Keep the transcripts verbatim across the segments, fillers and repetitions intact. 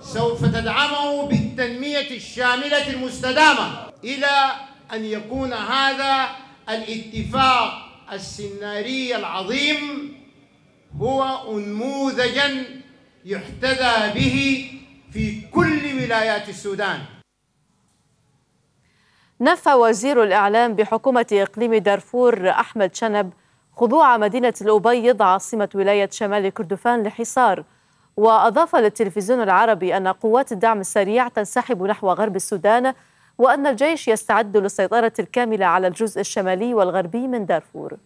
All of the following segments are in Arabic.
سوف تدعمه بالتنمية الشاملة المستدامة إلى أن يكون هذا الاتفاق السيناري العظيم هو نموذجاً يحتذى به في كل ولايات السودان. نفى وزير الإعلام بحكومة إقليم دارفور أحمد شنب خضوع مدينة الأبيض عاصمة ولاية شمال كردفان لحصار، وأضاف للتلفزيون العربي أن قوات الدعم السريع تنسحب نحو غرب السودان، وأن الجيش يستعد للسيطرة الكاملة على الجزء الشمالي والغربي من دارفور.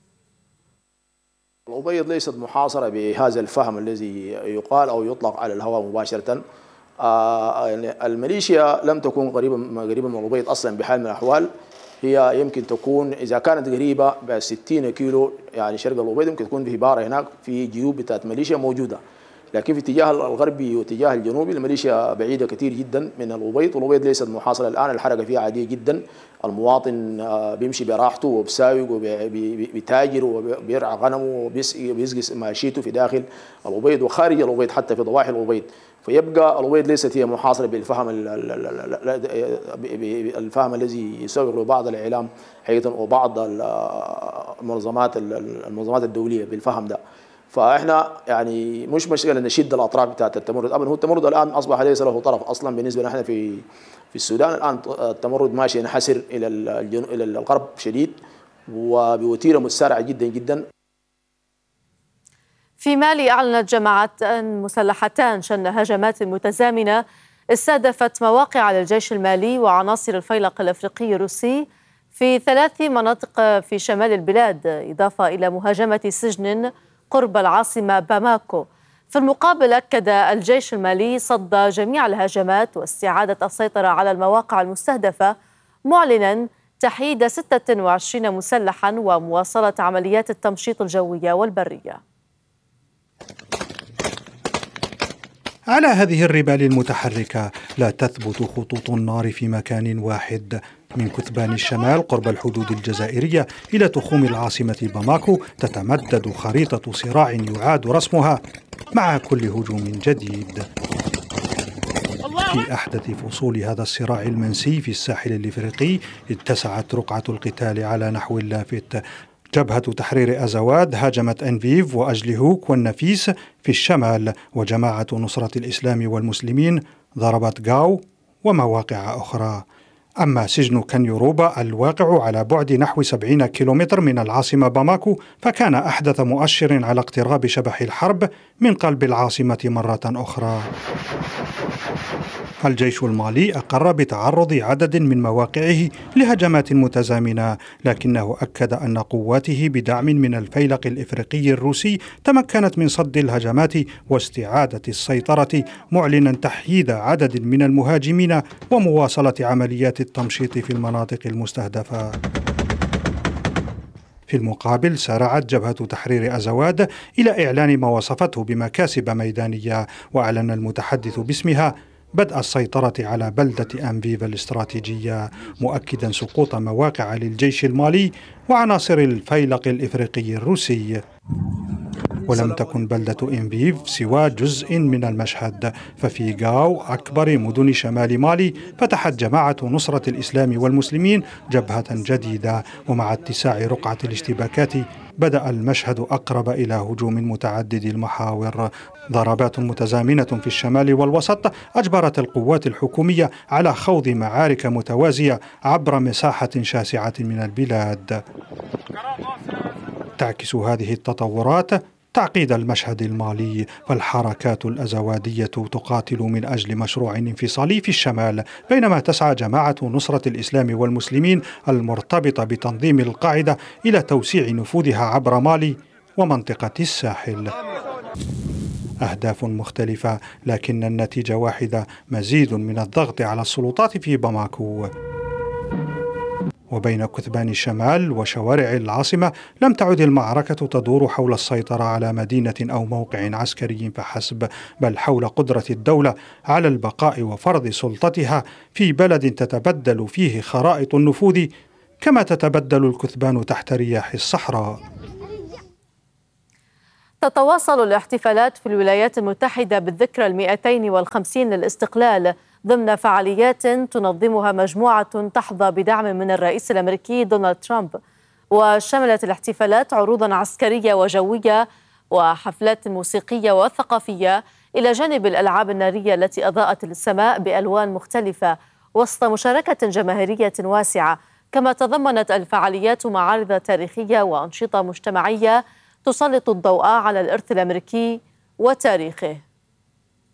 الأبيض ليست محاصرة بهذا الفهم الذي يقال أو يطلق على الهواء مباشرة. آه يعني الميليشيا لم تكن قريبة قريبة من الأبيض أصلا بحال من الأحوال. هي يمكن تكون إذا كانت قريبة ب ستين كيلو يعني شرق الأبيض يمكن تكون في بارة هناك في جيوب بتاعت ميليشيا موجودة، لكن في اتجاه الغربي واتجاه الجنوبي الميليشيا بعيدة كثير جدا من الأبيض، والأبيض ليست محاصرة الآن. الحركة فيها عادية جدا، المواطن بيمشي براحته وبساوق وبيتاجر وبيرعى غنمه وبيسقي ماشيته في داخل الأبيض وخارج الأبيض حتى في ضواحي الأبيض. فيبقى الأبيض ليست هي محاصرة بالفهم الفهم الذي يسوغ له بعض الإعلام أيضا وبعض المنظمات المنظمات الدولية بالفهم ده. فاحنا يعني مش مشكله نشد الاطراف بتاعت التمرد ابدا، هو التمرد الان اصبح ليس له طرف اصلا بالنسبه لنا في في السودان. الان التمرد ماشي ينحسر الى الى الغرب شديد وبوتيره متسارعه جدا جدا. في مالي أعلنت جماعتان مسلحتان شن هجمات متزامنة استهدفت مواقع للجيش المالي وعناصر الفيلق الأفريقي الروسي في ثلاث مناطق في شمال البلاد، إضافة إلى مهاجمة سجن قرب العاصمة باماكو. في المقابل أكد الجيش المالي صد جميع الهجمات واستعادة السيطرة على المواقع المستهدفة، معلنا تحييد ستة وعشرين مسلحا ومواصلة عمليات التمشيط الجوية والبرية. على هذه الربال المتحركة لا تثبت خطوط النار في مكان واحد. من كثبان الشمال قرب الحدود الجزائرية إلى تخوم العاصمة باماكو تتمدد خريطة صراع يعاد رسمها مع كل هجوم جديد. في أحدث فصول هذا الصراع المنسي في الساحل الإفريقي اتسعت رقعة القتال على نحو لافت. جبهة تحرير أزواد هاجمت أنفيف وأجلهوك والنفيس في الشمال، وجماعة نصرة الإسلام والمسلمين ضربت غاو ومواقع أخرى. أما سجن كانيوروبا الواقع على بعد نحو سبعين كيلومتر من العاصمة باماكو فكان أحدث مؤشر على اقتراب شبح الحرب من قلب العاصمة مرة أخرى. الجيش المالي أقر بتعرض عدد من مواقعه لهجمات متزامنة، لكنه أكد أن قواته بدعم من الفيلق الإفريقي الروسي تمكنت من صد الهجمات واستعادة السيطرة، معلنا تحييد عدد من المهاجمين ومواصلة عمليات التمشيط في المناطق المستهدفة. في المقابل سارعت جبهة تحرير أزواد إلى إعلان ما وصفته بمكاسب ميدانية، وأعلن المتحدث باسمها بدء السيطرة على بلدة أنفيف الاستراتيجية، مؤكدا سقوط مواقع للجيش المالي وعناصر الفيلق الإفريقي الروسي. ولم تكن بلدة أنفيف سوى جزء من المشهد، ففي غاو أكبر مدن شمال مالي فتحت جماعة نصرة الإسلام والمسلمين جبهة جديدة، ومع اتساع رقعة الاشتباكات بدأ المشهد أقرب إلى هجوم متعدد المحاور. ضربات متزامنة في الشمال والوسط أجبرت القوات الحكومية على خوض معارك متوازية عبر مساحة شاسعة من البلاد. تعكس هذه التطورات تعقيد المشهد المالي، فالحركات الأزوادية تقاتل من أجل مشروع انفصالي في الشمال، بينما تسعى جماعة نصرة الإسلام والمسلمين المرتبطة بتنظيم القاعدة إلى توسيع نفوذها عبر مالي ومنطقة الساحل. أهداف مختلفة لكن النتيجة واحدة، مزيد من الضغط على السلطات في باماكو. وبين كثبان الشمال وشوارع العاصمة لم تعد المعركة تدور حول السيطرة على مدينة أو موقع عسكري فحسب، بل حول قدرة الدولة على البقاء وفرض سلطتها في بلد تتبدل فيه خرائط النفوذ كما تتبدل الكثبان تحت رياح الصحراء. تتواصل الاحتفالات في الولايات المتحدة بالذكرى المئتين والخمسين للاستقلال ضمن فعاليات تنظمها مجموعة تحظى بدعم من الرئيس الأمريكي دونالد ترامب، وشملت الاحتفالات عروضا عسكرية وجوية وحفلات موسيقية وثقافية إلى جانب الألعاب النارية التي أضاءت السماء بألوان مختلفة وسط مشاركة جماهيرية واسعة. كما تضمنت الفعاليات معارض تاريخية وأنشطة مجتمعية تسلط الضوء على الإرث الأمريكي وتاريخه.